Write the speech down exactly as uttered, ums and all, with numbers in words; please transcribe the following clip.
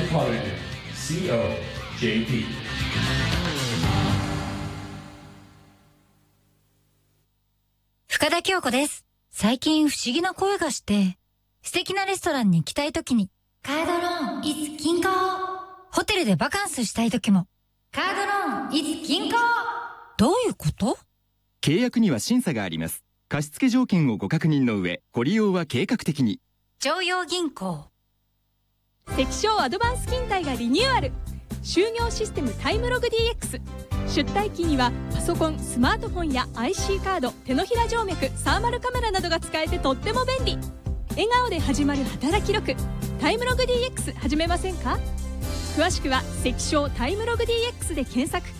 College コー ジェーピー。 深田恭子です。最近不思議な声がして、素敵なレストランに行きたいときに、カードローンいつ銀行。ホテルでバカンスしたいときも、カードローンいつ銀行。どういうこと？ 契約には審査があります。貸付条件をご確認の上、ご利用は計画的に。 常陽銀行。 関証アドバンス勤怠がリニューアル。就業システムタイムログ ディーエックス。出退勤にはパソコン、スマートフォンや アイシー カード、手のひら静脈、サーマルカメラなどが使えてとっても便利。笑顔で始まる働き力。タイムログ ディーエックス 始めませんか？詳しくは関証タイムログ ディーエックス で検索。